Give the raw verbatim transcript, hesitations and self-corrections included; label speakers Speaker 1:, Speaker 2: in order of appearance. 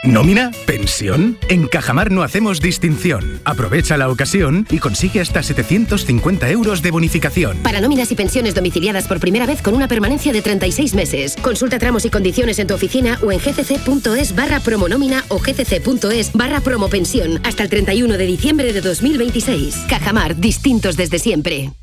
Speaker 1: ¿Nómina? ¿Pensión? En Cajamar no hacemos distinción. Aprovecha la ocasión y consigue hasta setecientos cincuenta euros de bonificación.
Speaker 2: Para nóminas y pensiones domiciliadas por primera vez con una permanencia de treinta y seis meses. Consulta tramos y condiciones en tu oficina o en gcc.es barra promonómina o gcc.es barra promopensión hasta el treinta y uno de diciembre de dos mil veintiséis. Cajamar, distintos desde siempre.